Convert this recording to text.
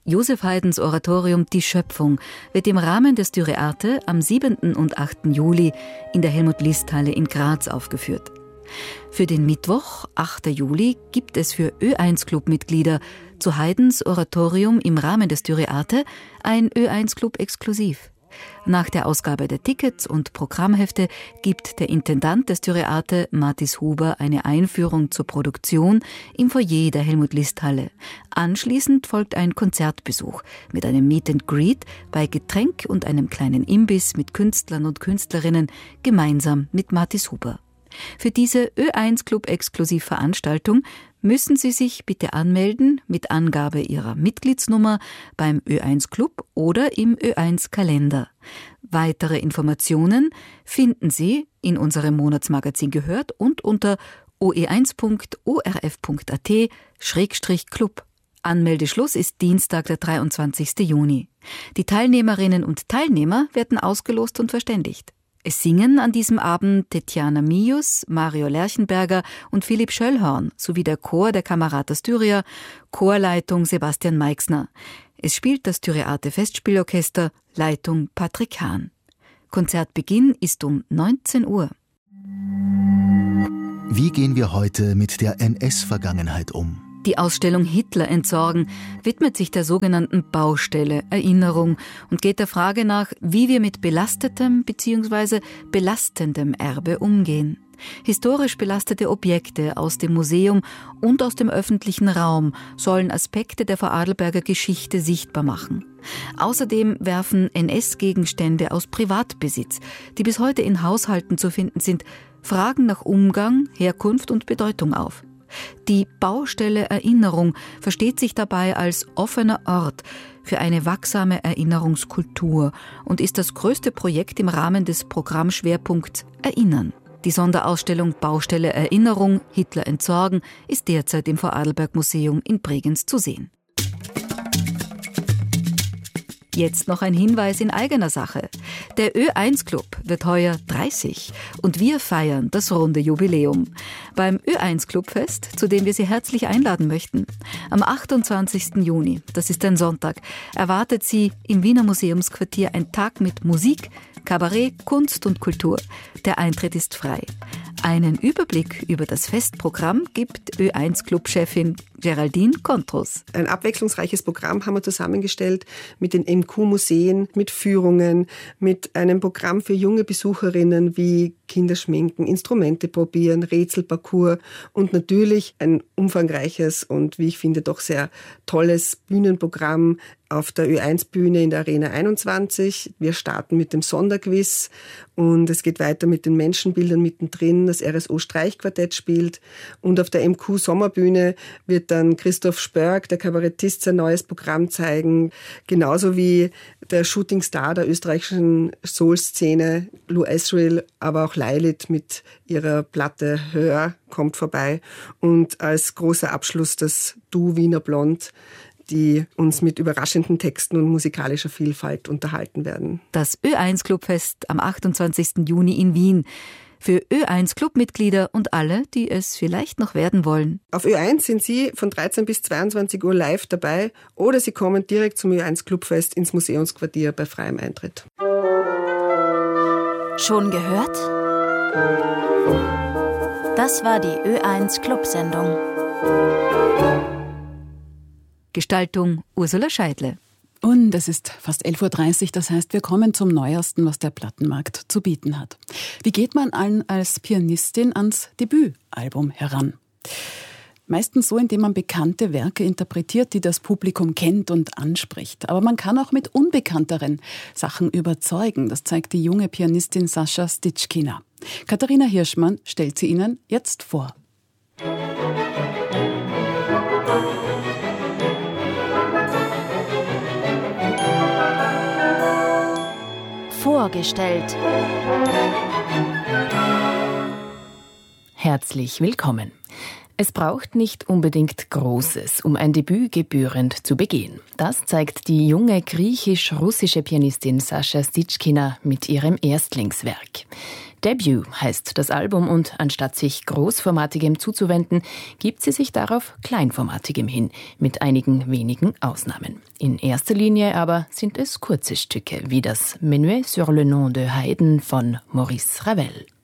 Joseph Haydns Oratorium Die Schöpfung wird im Rahmen des Dürrearte am 7. und 8. Juli in der Helmut-List-Halle in Graz aufgeführt. Für den Mittwoch, 8. Juli, gibt es für Ö1-Club-Mitglieder zu Haydns Oratorium im Rahmen des Dürrearte ein Ö1-Club-Exklusiv. Nach der Ausgabe der Tickets und Programmhefte gibt der Intendant des Dürrearte, Mathis Huber, eine Einführung zur Produktion im Foyer der Helmut-List-Halle. Anschließend folgt ein Konzertbesuch mit einem Meet and Greet bei Getränk und einem kleinen Imbiss mit Künstlern und Künstlerinnen gemeinsam mit Mathis Huber. Für diese Ö1-Club-Exklusivveranstaltung müssen Sie sich bitte anmelden mit Angabe Ihrer Mitgliedsnummer beim Ö1-Club oder im Ö1-Kalender. Weitere Informationen finden Sie in unserem Monatsmagazin Gehört und unter oe1.orf.at/club. Anmeldeschluss ist Dienstag, der 23. Juni. Die Teilnehmerinnen und Teilnehmer werden ausgelost und verständigt. Es singen an diesem Abend Tetjana Mius, Mario Lerchenberger und Philipp Schöllhorn sowie der Chor der Camerata Styria, Chorleitung Sebastian Meixner. Es spielt das Dürrearte Festspielorchester, Leitung Patrick Hahn. Konzertbeginn ist um 19 Uhr. Wie gehen wir heute mit der NS-Vergangenheit um? Die Ausstellung Hitler entsorgen widmet sich der sogenannten Baustelle Erinnerung und geht der Frage nach, wie wir mit belastetem bzw. belastendem Erbe umgehen. Historisch belastete Objekte aus dem Museum und aus dem öffentlichen Raum sollen Aspekte der Vorarlberger Geschichte sichtbar machen. Außerdem werfen NS-Gegenstände aus Privatbesitz, die bis heute in Haushalten zu finden sind, Fragen nach Umgang, Herkunft und Bedeutung auf. Die Baustelle Erinnerung versteht sich dabei als offener Ort für eine wachsame Erinnerungskultur und ist das größte Projekt im Rahmen des Programmschwerpunkts Erinnern. Die Sonderausstellung Baustelle Erinnerung, Hitler entsorgen ist derzeit im Vorarlberg-Museum in Bregenz zu sehen. Jetzt noch ein Hinweis in eigener Sache. Der Ö1-Club wird heuer 30 und wir feiern das runde Jubiläum. Beim Ö1-Clubfest, zu dem wir Sie herzlich einladen möchten. Am 28. Juni, das ist ein Sonntag, erwartet Sie im Wiener Museumsquartier ein Tag mit Musik, Kabarett, Kunst und Kultur. Der Eintritt ist frei. Einen Überblick über das Festprogramm gibt Ö1-Club-Chefin Geraldine Kontros. Ein abwechslungsreiches Programm haben wir zusammengestellt mit den MQ-Museen, mit Führungen, mit einem Programm für junge Besucherinnen wie Kinderschminken, Instrumente probieren, Rätselparcours und natürlich ein umfangreiches und, wie ich finde, doch sehr tolles Bühnenprogramm auf der Ö1-Bühne in der Arena 21. Wir starten mit dem Sonderquiz und es geht weiter mit den Menschenbildern mittendrin. Das RSO-Streichquartett spielt und auf der MQ-Sommerbühne wird dann Christoph Spörk, der Kabarettist, sein neues Programm zeigen. Genauso wie der Shootingstar der österreichischen Soul-Szene, Lou Asriel, aber auch Lilith mit ihrer Platte Hör kommt vorbei. Und als großer Abschluss das Du Wiener Blond, die uns mit überraschenden Texten und musikalischer Vielfalt unterhalten werden. Das Ö1-Clubfest am 28. Juni in Wien. Für Ö1-Clubmitglieder und alle, die es vielleicht noch werden wollen. Auf Ö1 sind Sie von 13 bis 22 Uhr live dabei oder Sie kommen direkt zum Ö1-Clubfest ins Museumsquartier bei freiem Eintritt. Schon gehört? Das war die Ö1-Club-Sendung. Gestaltung Ursula Scheidle. Und es ist fast 11.30 Uhr, das heißt, wir kommen zum Neuesten, was der Plattenmarkt zu bieten hat. Wie geht man als Pianistin ans Debütalbum heran? Meistens so, indem man bekannte Werke interpretiert, die das Publikum kennt und anspricht. Aber man kann auch mit unbekannteren Sachen überzeugen. Das zeigt die junge Pianistin Sascha Stitschkina. Katharina Hirschmann stellt sie Ihnen jetzt vor. Vorgestellt. Herzlich willkommen. Es braucht nicht unbedingt Großes, um ein Debüt gebührend zu begehen. Das zeigt die junge griechisch-russische Pianistin Sascha Stitschkina mit ihrem Erstlingswerk. Debut heißt das Album und anstatt sich Großformatigem zuzuwenden, gibt sie sich darauf Kleinformatigem hin, mit einigen wenigen Ausnahmen. In erster Linie aber sind es kurze Stücke, wie das Menuet sur le nom de Haydn von Maurice Ravel.